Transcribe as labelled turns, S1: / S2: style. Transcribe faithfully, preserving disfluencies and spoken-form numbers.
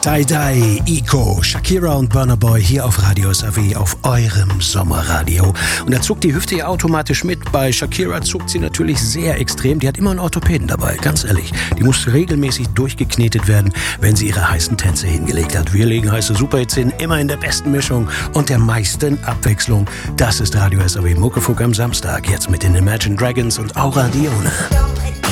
S1: Die Die, Ico, Shakira und Burna Boy hier auf Radio S A W auf eurem Sommerradio. Und da zuckt die Hüfte ja automatisch mit. Bei Shakira zuckt sie natürlich sehr extrem. Die hat immer einen Orthopäden dabei, ganz ehrlich. Die muss regelmäßig durchgeknetet werden, wenn sie ihre heißen Tänze hingelegt hat. Wir legen heiße Superhits hin, immer in der besten Mischung und der meisten Abwechslung. Das ist Radio S A W Muckefuck am Samstag. Jetzt mit den Imagine Dragons und Aura Dione.